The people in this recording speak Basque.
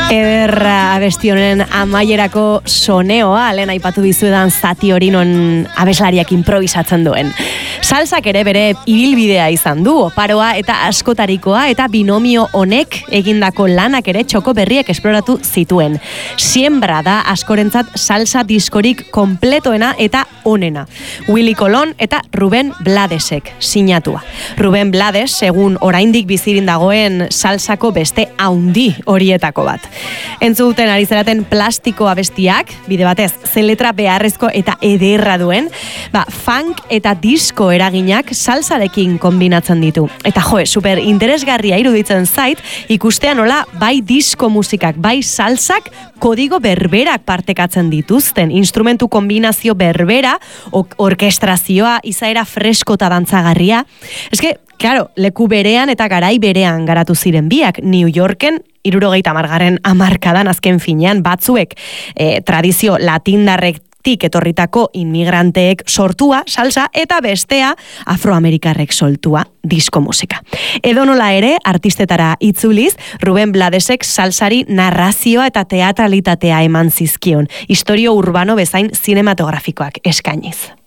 Ederra abestionen amaierako soneoa, lehen aipatu bizuedan zati hori non abeslariak improvisatzen duen. Salsak ere bere ibilbidea izan du, oparoa eta askotarikoa eta binomio honek egindako lanak ere txoko berriek esploratu zituen. Siembra da askorentzat salsa diskorik kompletoena eta onena. Willy Colón eta Rubén Bladesek sinatua. Rubén Blades, egun oraindik bizirin dagoen salsako beste haundi horietako bat. Entzuten ari zeraten plastiko abestiak, bide batez, ze letra beharrezko eta ederra duen, funk eta disco eraginak salsarekin kombinatzen ditu. Eta super interesgarria iruditzen zait, ikustea nola bai disco musikak, bai salsak kodigo berberak partekatzen dituzten, instrumentu kombinazio berbera, orkestrazioa, izaera fresko eta dantzagarria. Eske, claro, leku berean eta garai berean garatu ziren biak, New Yorken, 70 hamarkadan azken finean batzuek tradizio latindarretik etorritako inmigranteek sortua, salsa, eta bestea afroamerikarrek sortua, disko musika. Edonola ere, artistetara itzuliz, Rubén Bladesek salsari narrazioa eta teatralitatea eman zizkion, istorio urbano bezain zinematografikoak eskainiz.